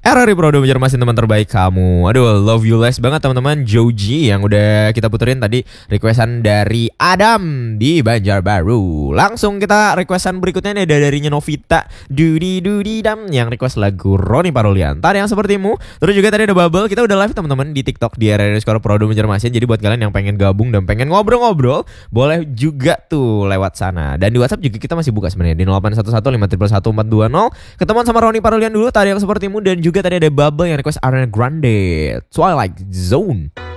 RRI Prodo Banjarmasin teman terbaik kamu. Aduh, love you less banget teman-teman. Joji yang udah kita puterin tadi requestan dari Adam di Banjarbaru. Langsung kita requestan berikutnya nih darinya Novita Dudi Dudi Dam yang request lagu Roni Parolian. Tadi yang sepertimu. Terus juga tadi ada Bubble. Kita udah live teman-teman di TikTok di RRI Prodo Banjarmasin. Jadi buat kalian yang pengen gabung dan pengen ngobrol-ngobrol, boleh juga tuh lewat sana. Dan di WhatsApp juga kita masih buka sebenarnya di 0811 Ketemuan sama Roni Parolian dulu tadi yang sepertimu, dan juga tadi ada Bubble yang request Ariana Grande Twilight Zone.